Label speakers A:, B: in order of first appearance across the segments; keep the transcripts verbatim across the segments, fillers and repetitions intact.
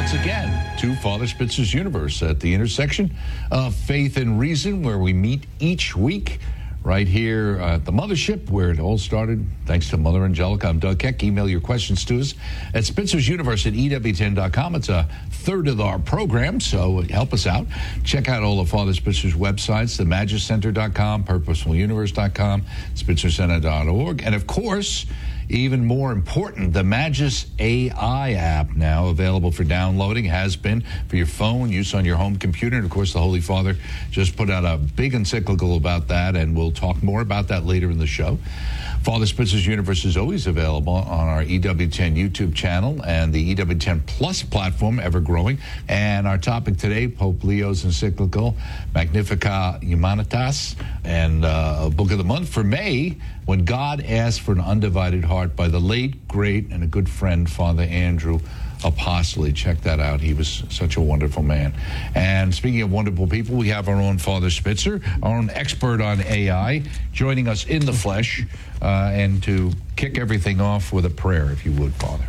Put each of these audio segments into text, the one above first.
A: once again to Father Spitzer's Universe at the intersection of faith and reason, where we meet each week right here at the mothership where it all started. Thanks to Mother Angelica. I'm Doug Keck. Email your questions to us at Spitzer's Universe at E W ten dot com. It's a third of our program, so help us out. Check out all of Father Spitzer's websites, the magis center dot com, purposeful universe dot com, spitzer center dot org, and of course, even more important, the Magis A I app, now available for downloading, has been for your phone, use on your home computer. And, of course, the Holy Father just put out a big encyclical about that, and we'll talk more about that later in the show. Father Spitzer's Universe is always available on our E W ten YouTube channel and the E W ten Plus platform, ever growing. And our topic today, Pope Leo's encyclical, Magnificat Humanitas, and uh, Book of the Month for May, When God Asked for an Undivided Heart, by the late, great, and a good friend, Father Andrew Apostoli. Check that out. He was such a wonderful man. And speaking of wonderful people, we have our own Father Spitzer, our own expert on A I, joining us in the flesh, uh, and to kick everything off with a prayer, if you would, Father.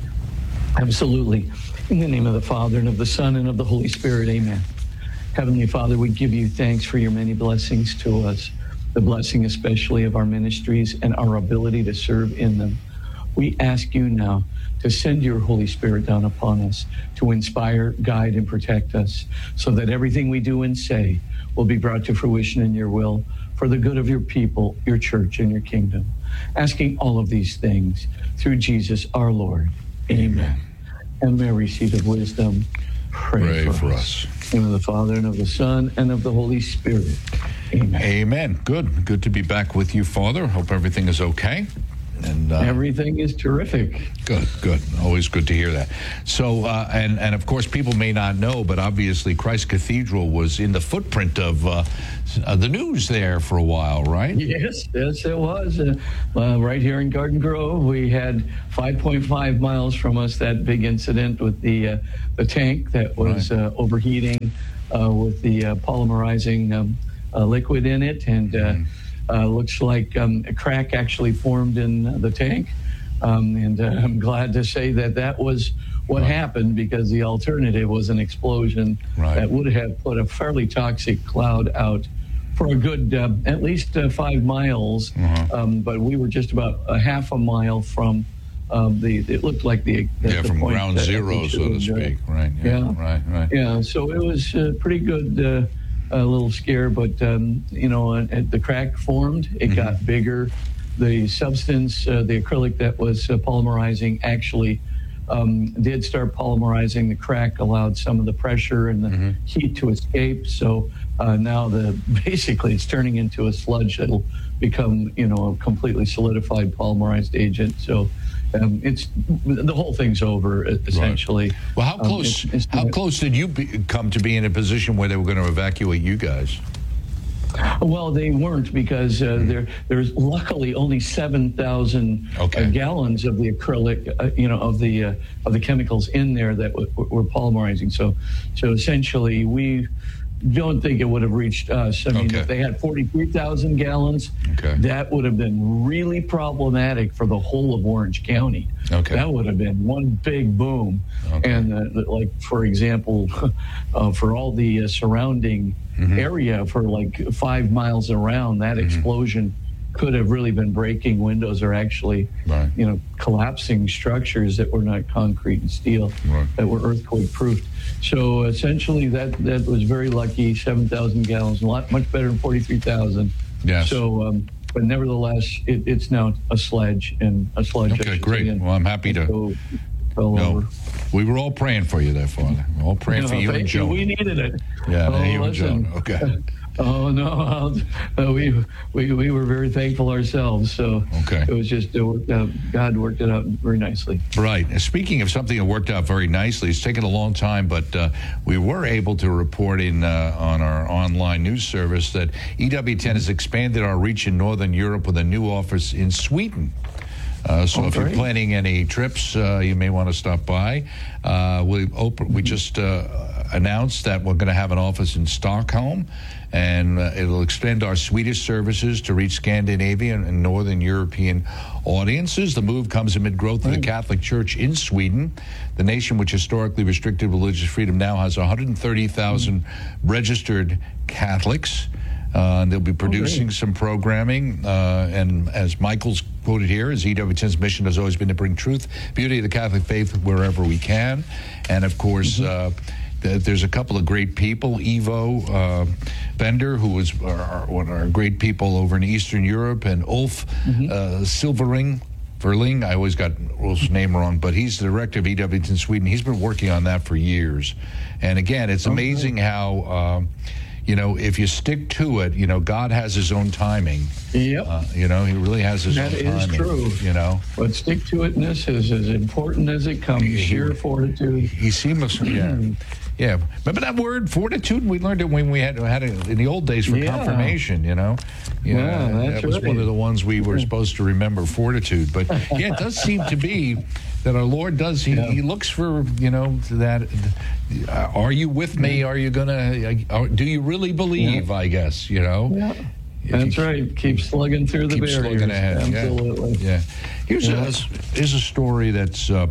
B: Absolutely. In the name of the Father, and of the Son, and of the Holy Spirit, amen. Heavenly Father, we give you thanks for your many blessings to us, the blessing especially of our ministries and our ability to serve in them. We ask you now to send your Holy Spirit down upon us, to inspire, guide, and protect us, so that everything we do and say will be brought to fruition in your will, for the good of your people, your church, and your kingdom. Asking all of these things through Jesus our Lord. Amen. And Mary, seat of wisdom, pray,
A: pray
B: for,
A: for
B: us.
A: us.
B: In the name of the Father, and of the Son, and of the Holy Spirit. Amen.
A: Amen. Good. Good to be back with you, Father. Hope everything is okay. And uh,
B: everything is terrific.
A: Good, good. Always good to hear that. So, uh, and, and of course, people may not know, but obviously Christ Cathedral was in the footprint of uh, uh, the news there for a while, right?
B: Yes, yes, it was. Uh, uh, right here in Garden Grove, we had five point five miles from us that big incident with the, uh, the tank that was right. uh, overheating uh, with the uh, polymerizing um, uh, liquid in it. And uh, mm. Uh, looks like um, a crack actually formed in the tank. Um, and uh, I'm glad to say that that was what right. happened, because the alternative was an explosion right. that would have put a fairly toxic cloud out for a good uh, at least uh, five miles. Uh-huh. Um, but we were just about a half a mile from um, the, it looked like the, the
A: yeah,
B: the
A: from
B: point
A: ground zero, so to speak. Right. Yeah,
B: yeah.
A: Right, right.
B: Yeah, so it was uh, pretty good. Uh, A little scare, but um, you know, uh, the crack formed. It mm-hmm. got bigger. The substance, uh, the acrylic that was uh, polymerizing, actually um, did start polymerizing. The crack allowed some of the pressure and the mm-hmm. heat to escape. So uh, now the basically it's turning into a sludge that'll become, you know, a completely solidified polymerized agent. So. Um, it's the whole thing's over essentially.
A: Right. Well, how close? Um, it's, it's how close did you be, come to be in a position where they were going to evacuate you guys?
B: Well, they weren't, because uh, mm-hmm. there there's luckily only seven thousand okay. uh, gallons of the acrylic, uh, you know, of the uh, of the chemicals in there that w- w- were polymerizing. So, so essentially we. Don't think it would have reached us. I mean, okay. if they had forty-three thousand gallons, okay. that would have been really problematic for the whole of Orange County. Okay. That would have been one big boom. Okay. And uh, like, for example, uh, for all the uh, surrounding mm-hmm. area for like five miles around, that mm-hmm. explosion could have really been breaking windows, or actually, right. you know, collapsing structures that were not concrete and steel, right. that were earthquake proofed. So essentially, that that was very lucky. seven thousand gallons, a lot much better than forty-three thousand.
A: Yes.
B: So, um, but nevertheless, it, it's now a sledge and a sludge.
A: Okay, great. Well, I'm happy to.
B: So, no,
A: over. We were all praying for you there, Father. We're all praying no, for you and Joan.
B: We needed it.
A: Yeah,
B: oh,
A: you
B: listen.
A: and Joan. Okay.
B: Oh no, uh, we we we were very thankful ourselves. So
A: okay.
B: it was just it worked out. God worked it out very nicely.
A: Right. Speaking of something that worked out very nicely, it's taken a long time, but uh, we were able to report in uh, on our online news service that E W ten has expanded our reach in Northern Europe with a new office in Sweden. Uh, so
B: oh,
A: if
B: great.
A: you're planning any trips, uh, you may want to stop by. Uh, we op- we just uh, announced that we're going to have an office in Stockholm, and uh, it'll extend our Swedish services to reach Scandinavian and Northern European audiences. The move comes amid growth of the Catholic Church in Sweden. The nation, which historically restricted religious freedom, now has one hundred thirty thousand registered Catholics. Uh, and they'll be producing oh, some programming. Uh, and as Michael's quoted here, as E W ten's mission has always been to bring truth, beauty of the Catholic faith wherever we can. And, of course, mm-hmm. uh, th- there's a couple of great people. Ivo uh, Bender, who was our, one of our great people over in Eastern Europe, and Ulf mm-hmm. uh, Silvering. Verling, I always got Ulf's name wrong, but he's the director of E W ten Sweden. He's been working on that for years. And, again, it's amazing okay. how... Uh, You know, if you stick to it, you know, God has his own timing.
B: Yep.
A: Uh, you know, he really has his
B: that
A: own timing. That is
B: true.
A: You know.
B: But stick-to-itness is as important as it comes. He, Sheer fortitude.
A: He seems, yeah. Yeah. Remember that word, fortitude? We learned it when we had, had it in the old days for yeah. confirmation, you know?
B: Yeah, yeah that's
A: that was
B: right.
A: one of the ones we were supposed to remember, fortitude. But, yeah, it does seem to be that our Lord does, he, yeah. he looks for, you know, that, uh, are you with me? Are you going to, do you really believe, yeah. I guess, you know?
B: Yeah. That's you, right. Keep slugging through the
A: keep
B: barriers.
A: Slugging ahead.
B: Absolutely.
A: Yeah. yeah. Here's, yeah. A, here's a story that's uh,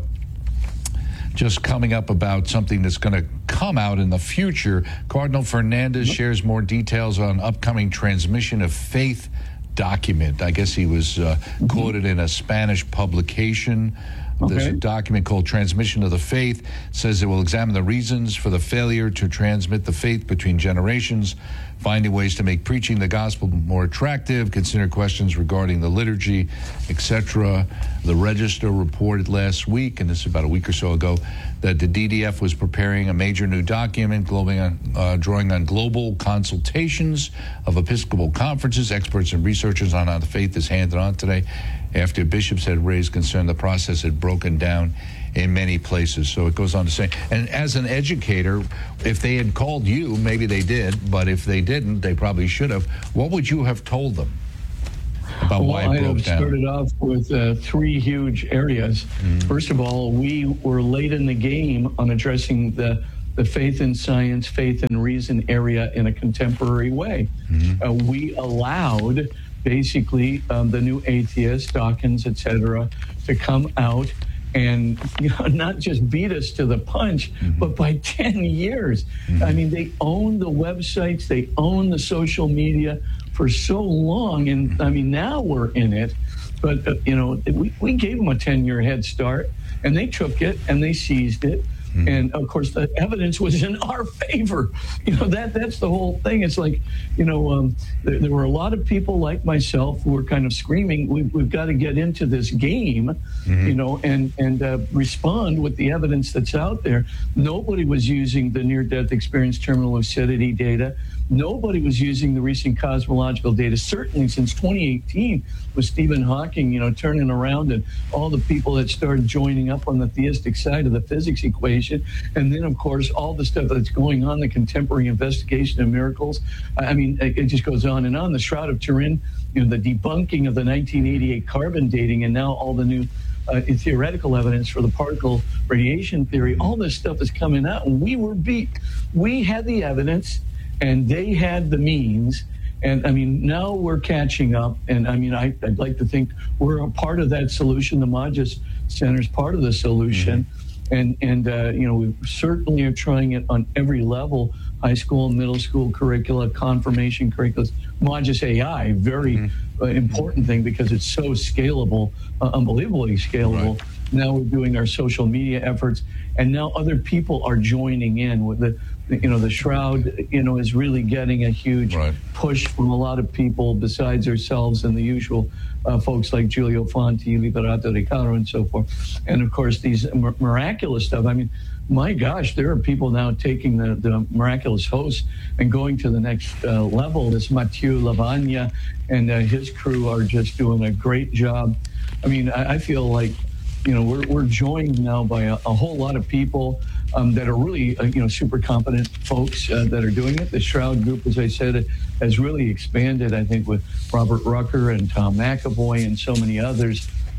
A: just coming up about something that's going to come out in the future. Cardinal Fernandez yep. shares more details on upcoming transmission of faith document. I guess he was uh, mm-hmm. quoted in a Spanish publication. Okay. There's a document called Transmission of the Faith. It says it will examine the reasons for the failure to transmit the faith between generations, finding ways to make preaching the gospel more attractive, consider questions regarding the liturgy, et cetera. The Register reported last week, and this is about a week or so ago, that the D D F was preparing a major new document on, uh, drawing on global consultations of Episcopal conferences, experts and researchers on how the faith is handed on today, after bishops had raised concern the process had broken down in many places. So it goes on to say, and as an educator, if they had called you, maybe they did, but if they didn't, they probably should have. What would you have told them about
B: well,
A: why it broke
B: I'd have
A: down?
B: started off with uh, three huge areas. Mm-hmm. First of all, we were late in the game on addressing the the faith and science, faith and reason area in a contemporary way. Mm-hmm. Uh, we allowed basically um, the new atheists, Dawkins, et cetera, to come out and, you know, not just beat us to the punch, mm-hmm. but by ten years. Mm-hmm. I mean, they own the websites, they own the social media for so long. And I mean, now we're in it. But, uh, you know, we, we gave them a ten-year head start, and they took it and they seized it. Mm-hmm. And of course, the evidence was in our favor. You know, that that's the whole thing. It's like, you know, um, there, there were a lot of people like myself who were kind of screaming, we've, we've got to get into this game, mm-hmm. you know, and, and uh, respond with the evidence that's out there. Nobody was using the near-death experience terminal lucidity data. Nobody was using the recent cosmological data, certainly since twenty eighteen, with Stephen Hawking, you know, turning around and all the people that started joining up on the theistic side of the physics equation. And then, of course, all the stuff that's going on, the contemporary investigation of miracles. I mean, it just goes on and on. The Shroud of Turin, you know, the debunking of the nineteen eighty-eight carbon dating, and now all the new Uh, theoretical evidence for the particle radiation theory. All this stuff is coming out, and we were beat. We had the evidence, and they had the means. And I mean, now we're catching up. And I mean, I, I'd like to think we're a part of that solution. The Magis Center is part of the solution. Mm-hmm. And, and uh, you know, we certainly are trying it on every level, high school, middle school curricula, confirmation curricula. Magis A I, very mm-hmm. uh, important thing because it's so scalable, uh, unbelievably scalable. Right. Now we're doing our social media efforts, and now other people are joining in with the, you know, the Shroud, you know, is really getting a huge right. push from a lot of people besides ourselves and the usual uh, folks like Giulio Fonti, Liberato Riccardo, and so forth. And of course, these mir- miraculous stuff. I mean, my gosh, there are people now taking the, the miraculous host and going to the next uh, level. This Mathieu Lavagna and uh, his crew are just doing a great job. I mean, I, I feel like, you know, we're we're joined now by a, a whole lot of people um, that are really, uh, you know, super competent folks uh, that are doing it. The Shroud Group, as I said, has really expanded, I think, with Robert Rucker and Tom McAvoy and so many others.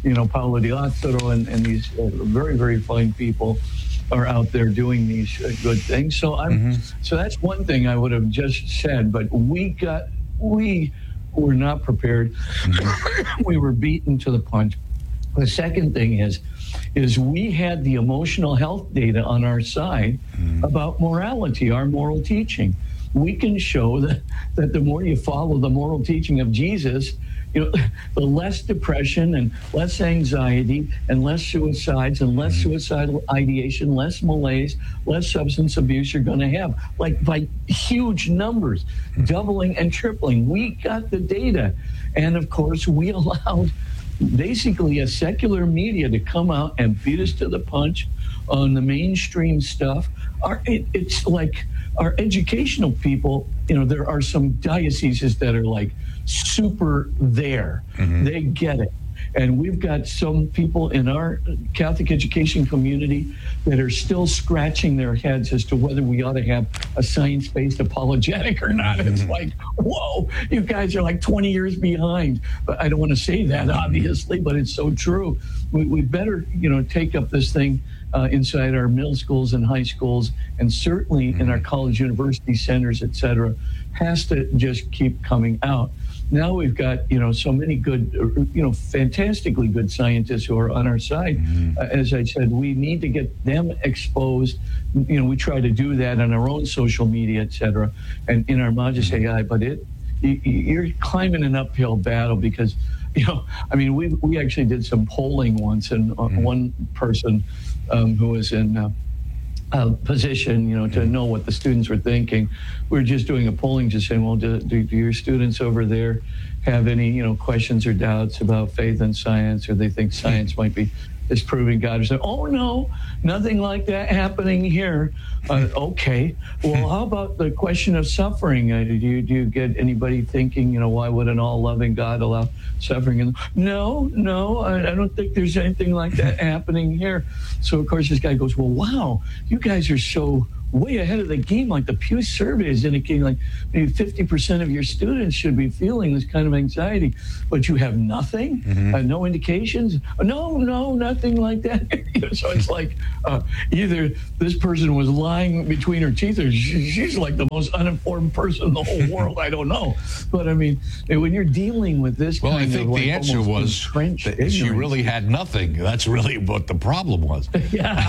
B: you know, Paolo Di Lazzaro and, and these uh, very, very fine people are out there doing these uh, good things. So I'm, mm-hmm. so that's one thing I would have just said, but we got, we were not prepared. Mm-hmm. We were beaten to the punch. The second thing is, is we had the emotional health data on our side mm-hmm. about morality, our moral teaching. We can show that, that the more you follow the moral teaching of Jesus, you know, the less depression and less anxiety and less suicides and less mm-hmm. suicidal ideation, less malaise, less substance abuse you're going to have, like by huge numbers, mm-hmm. doubling and tripling. We got the data. And of course, we allowed basically a secular media to come out and beat us to the punch on the mainstream stuff. Our, it, it's like our educational people, you know, there are some dioceses that are like super there. Mm-hmm. They get it. And we've got some people in our Catholic education community that are still scratching their heads as to whether we ought to have a science-based apologetic or not. Mm-hmm. It's like, whoa, you guys are like twenty years behind. But I don't want to say that, obviously, but it's so true. We, we better, you know, take up this thing uh, inside our middle schools and high schools, and certainly mm-hmm. in our college, university centers, et cetera, has to just keep coming out. Now we've got, you know, so many good, you know, fantastically good scientists who are on our side. Mm-hmm. Uh, as I said, we need to get them exposed. You know, we try to do that on our own social media, et cetera, and in our Magis A I, but it, you, you're climbing an uphill battle because, you know, I mean, we we actually did some polling once, and uh, mm-hmm. one person um, who was in uh, Uh, position, you know, to know what the students were thinking. We we're just doing a polling, just saying, well, do, do, do your students over there have any, you know, questions or doubts about faith and science, or they think science might be disproving God? Or say, oh, no, nothing like that happening here. Uh, okay. Well, how about the question of suffering? Uh, do you do you get anybody thinking, you know, why would an all-loving God allow suffering? And no, no, I, I don't think there's anything like that happening here. So, of course, this guy goes, well, wow, you guys are so way ahead of the game. Like the Pew survey is indicating like maybe fifty percent of your students should be feeling this kind of anxiety, but you have nothing, mm-hmm. uh, no indications. No, no, nothing like that. You know, so it's like uh, either this person was lying between her teeth, or she, she's like the most uninformed person in the whole world. I don't know. But I mean, when you're dealing with this
A: well,
B: kind
A: I think
B: of like
A: the answer was that ignorance. She really had nothing. That's really what the problem was.
B: Yeah,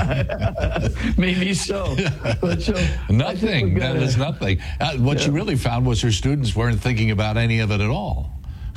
B: maybe so. But so
A: nothing. That is nothing. Uh, what yeah. you really found was her students weren't thinking about any of it at all.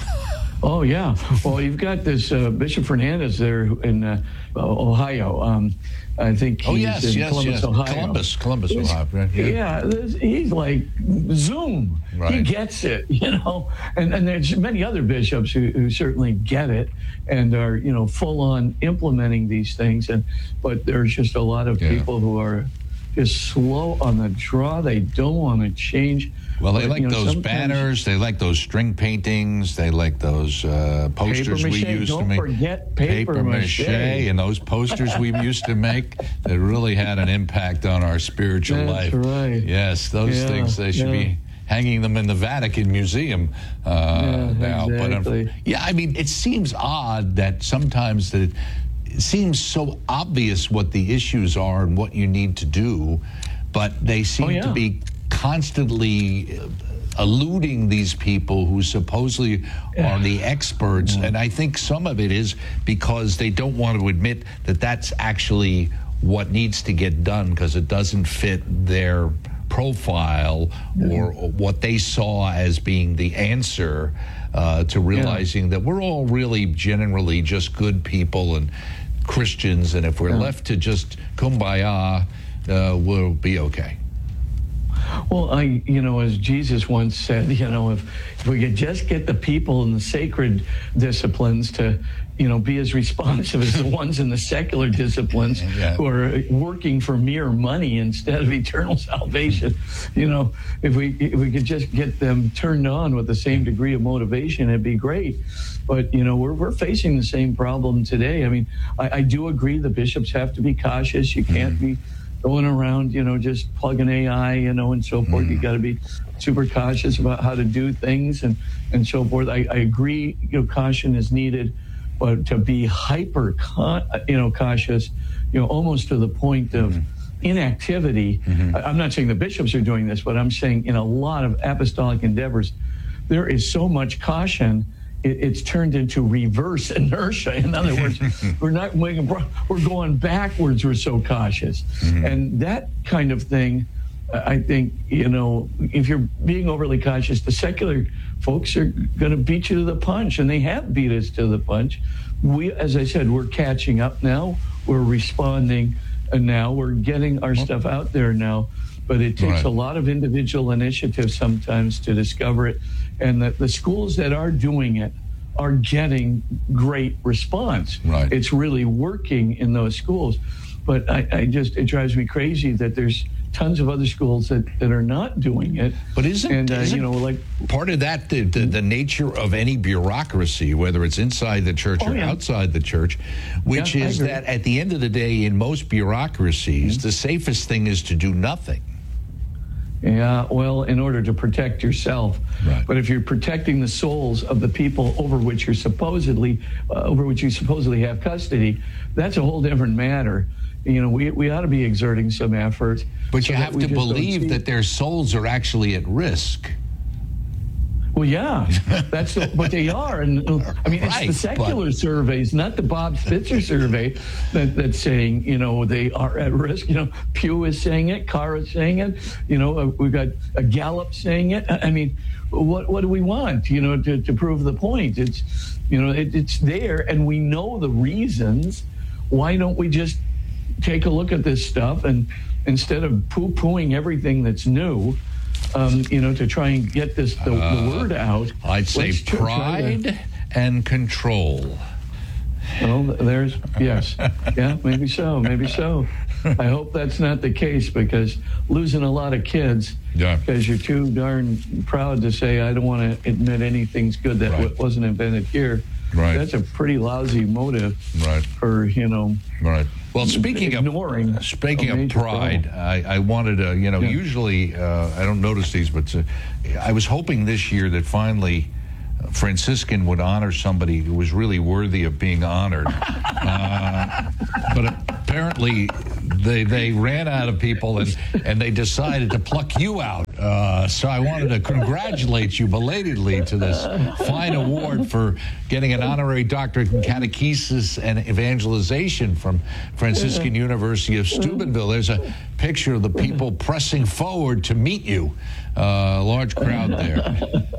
B: Oh, yeah. Well, you've got this uh, Bishop Fernandez there in uh, Ohio. Um, I think he's
A: oh, yes,
B: in
A: yes,
B: Columbus,
A: yes.
B: Ohio.
A: Columbus, Columbus, he's, Ohio. Right? Yeah,
B: yeah this, he's like Zoom. Right. He gets it, you know. And, and there's many other bishops who, who certainly get it and are, you know, full on implementing these things. And but there's just a lot of yeah. people who are just slow on the draw. They don't want to change.
A: Well, they
B: but,
A: like
B: you know,
A: those banners. They like those string paintings. They like those uh, posters we used
B: don't
A: to make.
B: Don't forget paper,
A: paper
B: mache.
A: And those posters we used to make that really had an impact on our spiritual
B: That's
A: life.
B: right.
A: Yes, those
B: yeah,
A: things, they should
B: yeah.
A: be hanging them in the Vatican Museum uh,
B: yeah,
A: now.
B: Exactly.
A: But, um, yeah, I mean, it seems odd that sometimes the it seems so obvious what the issues are and what you need to do, but they seem
B: oh, yeah.
A: to be constantly eluding these people who supposedly yeah. are the experts. Yeah. And I think some of it is because they don't want to admit that that's actually what needs to get done because it doesn't fit their profile yeah. or what they saw as being the answer uh, to realizing yeah. that we're all really generally just good people and Christians, and if we're yeah. left to just kumbaya, uh, we'll be okay.
B: Well, I, you know, as Jesus once said, you know, if, if we could just get the people in the sacred disciplines to, you know, be as responsive as the ones in the secular disciplines yeah. who are working for mere money instead of eternal salvation, you know, if we if we could just get them turned on with the same degree of motivation, it'd be great. But, you know, we're we're facing the same problem today. I mean, I, I do agree the bishops have to be cautious. You can't mm. be going around, you know, just plugging A I, you know, and so forth. Mm. You got to be super cautious about how to do things and, and so forth. I, I agree, you know, caution is needed. but to be hyper, you know, cautious, you know, almost to the point of mm-hmm. inactivity. Mm-hmm. I'm not saying the bishops are doing this, but I'm saying in a lot of apostolic endeavors, there is so much caution. It's turned into reverse inertia. In other words, we're not we're going backwards. We're so cautious, mm-hmm. and that kind of thing. I think, you know, if you're being overly cautious, the secular folks are going to beat you to the punch, and they have beat us to the punch. We, as I said, we're catching up now. We're responding now. We're getting our stuff out there now. But it takes right. a lot of individual initiative sometimes to discover it. And the, the schools that are doing it are getting great response.
A: Right.
B: It's really working in those schools. But I, I just, it drives me crazy that there's tons of other schools that, that are not doing it.
A: But isn't,
B: and, uh,
A: isn't
B: you know, like
A: part of that the, the, the nature of any bureaucracy, whether it's inside the church
B: oh,
A: or
B: yeah.
A: outside the church, which
B: yeah,
A: is that at the end of the day, in most bureaucracies, mm-hmm. the safest thing is to do nothing.
B: Yeah, well, in order to protect yourself.
A: Right.
B: But if you're protecting the souls of the people over which you're supposedly, uh, over which you supposedly have custody, that's a whole different matter. You know, we we ought to be exerting some effort.
A: But
B: so
A: you have to believe that their souls are actually at risk.
B: Well, yeah, that's the, but they are, and I mean, it's
A: right,
B: the secular
A: but...
B: surveys, not the Bob Spitzer survey, that, that's saying, you know, they are at risk. You know, Pew is saying it, Carr is saying it. You know, uh, we've got a Gallup saying it. I mean, what what do we want? You know, to, to prove the point? It's, you know, it, it's there, and we know the reasons. Why don't we just take a look at this stuff and instead of poo-pooing everything that's new? Um, you know, to try and get this the, uh, the word out.
A: I'd say pride to... and control.
B: Well, there's yes, yeah, maybe so, maybe so. I hope that's not the case, because losing a lot of kids
A: yeah.
B: because you're too darn proud to say I don't want to admit anything's good that right. wasn't invented here.
A: Right.
B: That's a pretty lousy motive.
A: Right.
B: For you know.
A: Right. Well, speaking
B: ignoring
A: of speaking of pride, I, I wanted to, you know, yeah. usually uh, I don't notice these, but uh, I was hoping this year that finally Franciscan would honor somebody who was really worthy of being honored. uh, but apparently they they ran out of people, and, and they decided to pluck you out. Uh, so I wanted to congratulate you belatedly to this fine award for getting an honorary doctorate in catechesis and evangelization from Franciscan University of Steubenville. There's a picture of the people pressing forward to meet you. Uh, large crowd there.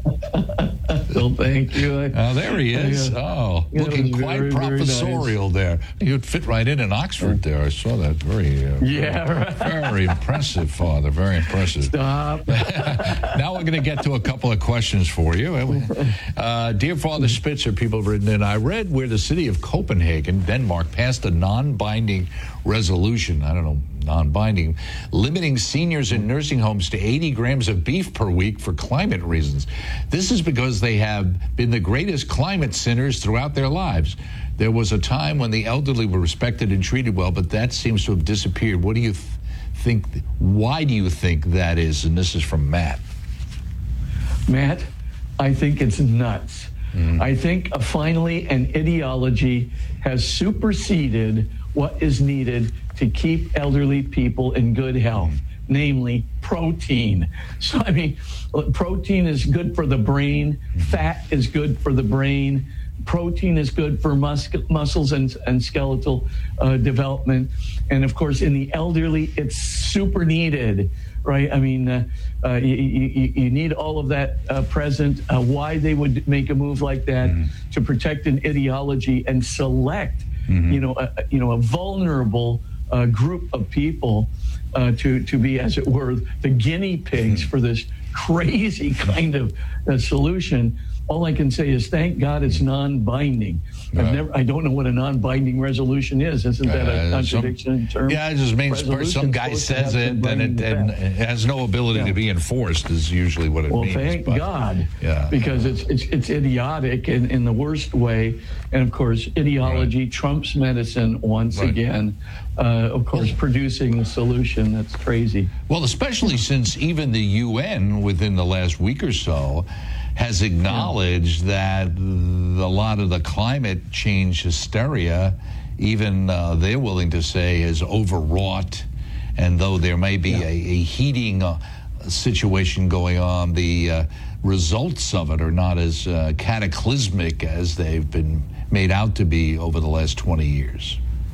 B: Well, thank you. I,
A: oh, there he is. Oh, yeah, looking quite very, professorial very nice. There. You'd fit right in in Oxford there. I saw that. Very, uh,
B: yeah, right.
A: very impressive, Father. Very impressive.
B: Stop.
A: Now we're going to get to a couple of questions for you. Uh, Dear Father Spitzer, people have written in, I read where the city of Copenhagen, Denmark, passed a non-binding resolution. I don't know. non-binding, limiting seniors in nursing homes to eighty grams of beef per week for climate reasons. This is because they have been the greatest climate sinners throughout their lives. There was a time when the elderly were respected and treated well, but that seems to have disappeared. What do you th- think? Why do you think that is? And this is from Matt.
B: Matt, I think it's nuts. Mm. I think uh, finally an ideology has superseded what is needed to keep elderly people in good health, namely protein. So, I mean, protein is good for the brain. Fat is good for the brain. Protein is good for mus- muscles and, and skeletal uh, development. And, of course, in the elderly, it's super needed, right? I mean, uh, uh, you, you, you need all of that uh, present. Uh, why they would make a move like that mm-hmm. to protect an ideology and select Mm-hmm. you know, a, you know, a vulnerable uh, group of people uh, to to be, as it were, the guinea pigs mm-hmm. for this crazy kind of uh, solution. All I can say is, thank God it's non-binding. I've
A: right.
B: never, I don't know what a non-binding resolution is. Isn't that a uh, contradiction
A: some,
B: in terms?
A: Yeah, it just means some guy says it, and it, and it has no ability yeah. to be enforced. Is usually what it
B: well,
A: means.
B: Well, thank
A: but,
B: God,
A: yeah.
B: because it's it's it's idiotic in, in the worst way, and of course, ideology right. trumps medicine once right. again. Uh, of course, producing a solution that's crazy.
A: Well, especially since even the U N, within the last week or so, has acknowledged yeah. that a lot of the climate change hysteria, even uh, they're willing to say, is overwrought. And though there may be yeah. a, a heating uh, situation going on, the uh, results of it are not as uh, cataclysmic as they've been made out to be over the last twenty years.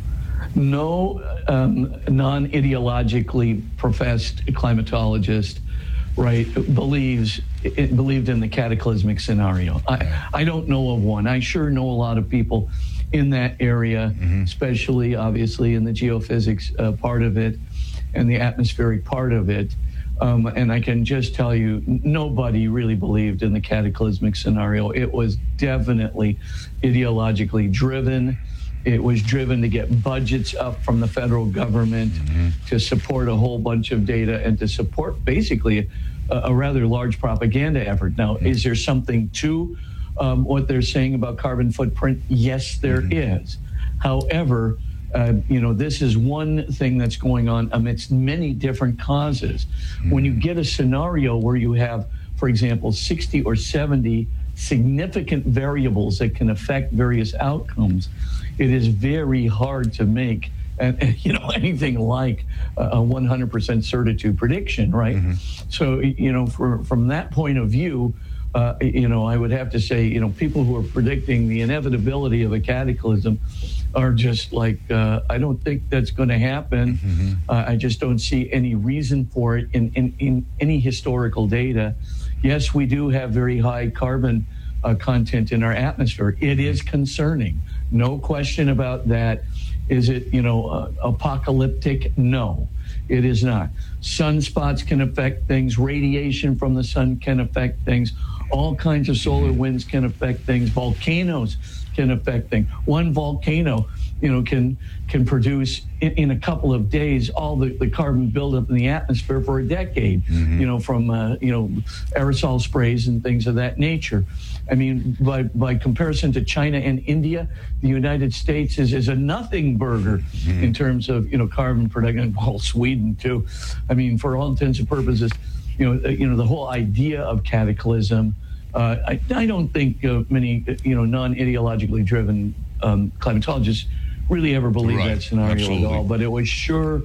B: No um, non-ideologically professed climatologist, right, believes it believed in the cataclysmic scenario. I, I don't know of one. I sure know a lot of people in that area, mm-hmm. especially obviously in the geophysics uh, part of it and the atmospheric part of it. Um, and I can just tell you, nobody really believed in the cataclysmic scenario. It was definitely ideologically driven. It was driven to get budgets up from the federal government mm-hmm. to support a whole bunch of data and to support basically a, a rather large propaganda effort. Now, mm-hmm. is there something to um, what they're saying about carbon footprint? Yes, there mm-hmm. is. However, Uh, you know, this is one thing that's going on amidst many different causes. Mm-hmm. When you get a scenario where you have, for example, sixty or seventy significant variables that can affect various outcomes, it is very hard to make, uh, you know, anything like a one hundred percent certitude prediction, right? Mm-hmm. So, you know, for, from that point of view, uh, you know, I would have to say, you know, people who are predicting the inevitability of a cataclysm are just like, uh, I don't think that's going to happen. Mm-hmm. Uh, I just don't see any reason for it in, in, in any historical data. Yes, we do have very high carbon uh, content in our atmosphere. It is concerning. No question about that. Is it, you know, uh, apocalyptic? No, it is not. Sunspots can affect things. Radiation from the sun can affect things. All kinds of solar winds can affect things. Volcanoes can affect things. One volcano, you know, can can produce in, in a couple of days all the, the carbon buildup in the atmosphere for a decade, mm-hmm. you know, from, uh, you know, aerosol sprays and things of that nature. I mean, by, by comparison to China and India, the United States is, is a nothing burger mm-hmm. in terms of, you know, carbon production. Well, Sweden, too. I mean, for all intents and purposes, you know, you know, the whole idea of cataclysm, uh, I, I don't think uh, many, you know, non-ideologically driven um, climatologists really ever believe right. that scenario Absolutely. At all. But it was sure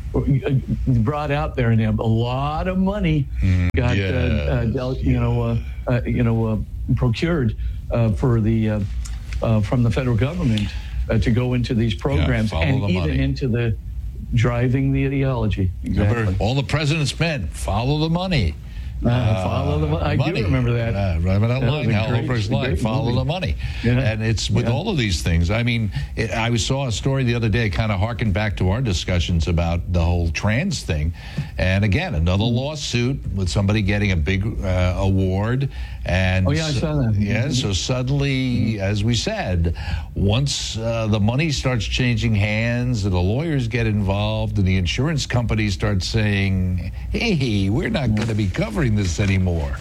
B: brought out there, and they have a lot of money mm, got, yeah. uh, uh, you know, uh, uh, you know, uh, procured uh, for the uh, uh, from the federal government uh, to go into these programs
A: yeah,
B: and
A: the
B: even
A: money.
B: into the driving the ideology. Exactly.
A: Remember, all the president's men follow the money.
B: Uh, follow the money. I
A: money.
B: do remember that.
A: Uh, remember that, that line, Hal
B: great,
A: Hooper's line, follow movie. The money.
B: Yeah.
A: And it's with
B: yeah.
A: all of these things. I mean, it, I saw a story the other day, kind of harkened back to our discussions about the whole trans thing. And again, another lawsuit with somebody getting a big uh, award. And
B: oh, yeah, I saw that.
A: Yeah, so suddenly, as we said, once uh, the money starts changing hands and the lawyers get involved and the insurance companies start saying, hey, we're not going to be covering this anymore.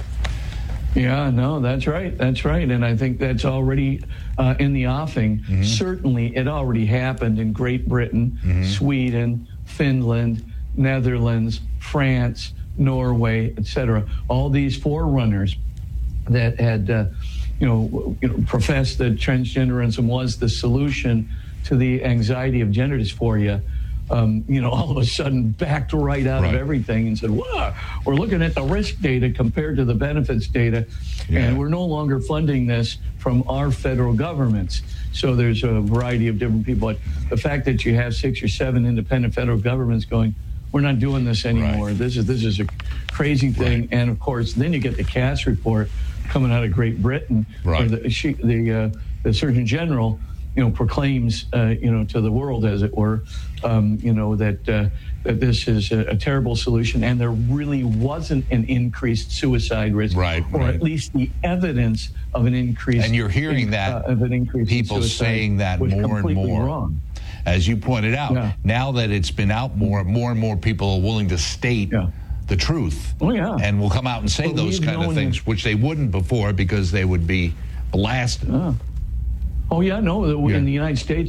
B: Yeah, no, that's right. That's right. And I think that's already uh, in the offing. Mm-hmm. Certainly, it already happened in Great Britain, mm-hmm. Sweden, Finland, Netherlands, France, Norway, et cetera. All these forerunners that had, uh, you know, you know, professed that transgenderism was the solution to the anxiety of gender dysphoria, um, you know, all of a sudden backed right out right. of everything and said, "Wow, we're looking at the risk data compared to the benefits data, yeah. and we're no longer funding this from our federal governments." So there's a variety of different people. But the fact that you have six or seven independent federal governments going, "We're not doing this anymore. Right. This is this is a crazy thing." Right. And of course, then you get the Cass report coming out of Great Britain,
A: right.
B: where the she, the, uh, the Surgeon General, you know, proclaims, uh, you know, to the world, as it were, um, you know, that uh, that this is a, a terrible solution, and there really wasn't an increased suicide risk,
A: right,
B: or
A: right.
B: at least the evidence of an increase.
A: And you're hearing in, that
B: uh, of an increase
A: people
B: in
A: saying that more and more.
B: Wrong.
A: As you pointed out,
B: yeah.
A: now that it's been out more, more and more people are willing to state yeah. the truth.
B: Oh, yeah.
A: And will come out and say
B: but
A: those kind of things, which they wouldn't before because they would be blasted.
B: Uh, oh, yeah, no.
A: Yeah.
B: In the United States,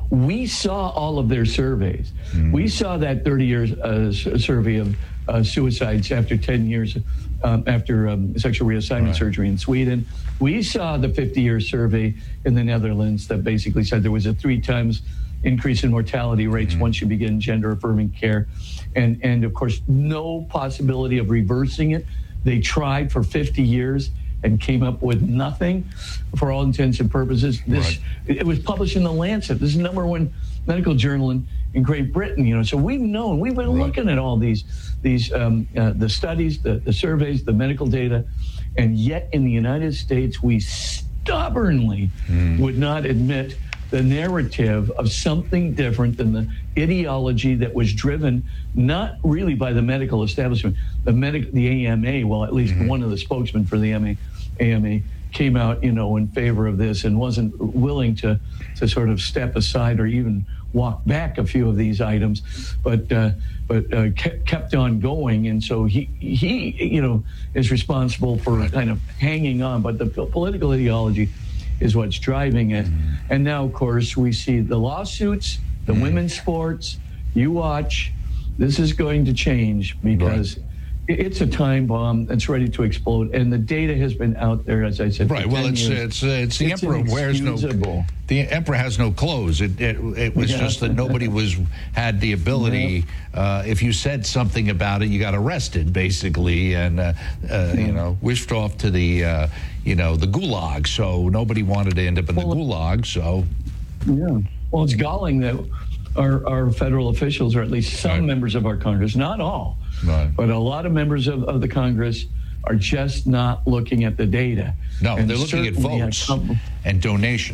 B: we saw all of their surveys. Mm. We saw that thirty years uh, survey of uh, suicides after ten years um, after um, sexual reassignment right. surgery in Sweden. We saw the fifty-year survey in the Netherlands that basically said there was a three times increase in mortality rates mm. once you begin gender-affirming care. And, and, of course, no possibility of reversing it. They tried for fifty years and came up with nothing for all intents and purposes. This right. It was published in The Lancet. This is the number one medical journal in, in Great Britain, you know. So we've known, we've been right. looking at all these, these um, uh, the studies, the, the surveys, the medical data, and yet in the United States, we stubbornly mm. would not admit the narrative of something different than the ideology that was driven not really by the medical establishment. The medic, the A M A, well, at least mm-hmm. one of the spokesmen for the A M A came out, you know, in favor of this and wasn't willing to, to sort of step aside or even walk back a few of these items, but uh, but uh, kept, kept on going. And so he, he, you know, is responsible for kind of hanging on. But the political ideology is what's driving it. Mm. And now, of course, we see the lawsuits, the mm. women's sports. You watch. This is going to change because right. it's a time bomb that's ready to explode. And the data has been out there, as I said.
A: Right. Well, it's, it's, uh, it's the
B: it's
A: emperor wears no. The emperor has no clothes. It it, it was yeah. just that nobody was had the ability. Yeah. Uh, if you said something about it, you got arrested, basically, and uh, uh, yeah. you know, whisked off to the uh, you know the gulag. So nobody wanted to end up in well, the gulag. So
B: yeah. Well, it's galling that our our federal officials, or at least some right. members of our Congress, not all, right. but a lot of members of, of the Congress, are just not looking at the data.
A: No, and they're looking at votes and donations.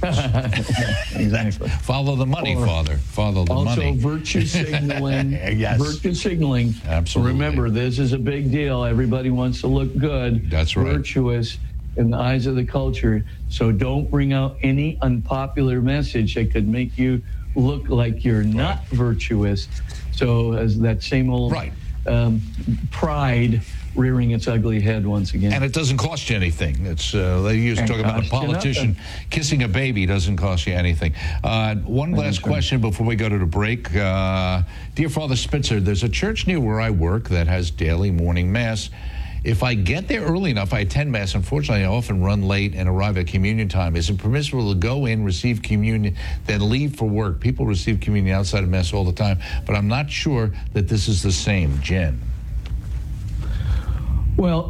B: Exactly.
A: Follow the money, or Father. Follow the
B: also
A: money.
B: Also, virtue signaling.
A: Yes.
B: Virtue signaling.
A: Absolutely.
B: Remember, this is a big deal. Everybody wants to look good.
A: That's right.
B: Virtuous in the eyes of the culture. So don't bring out any unpopular message that could make you look like you're right. not virtuous. So as that same old
A: right.
B: um, pride rearing its ugly head once again.
A: And it doesn't cost you anything. It's uh, they used to talk about a politician kissing a baby doesn't cost you anything. Uh, one last question before we go to the break. Uh, Dear Father Spitzer, there's a church near where I work that has daily morning mass. If I get there early enough, I attend Mass. Unfortunately, I often run late and arrive at communion time. Is it permissible to go in, receive communion, then leave for work? People receive communion outside of Mass all the time, but I'm not sure that this is the same. Jen.
B: Well,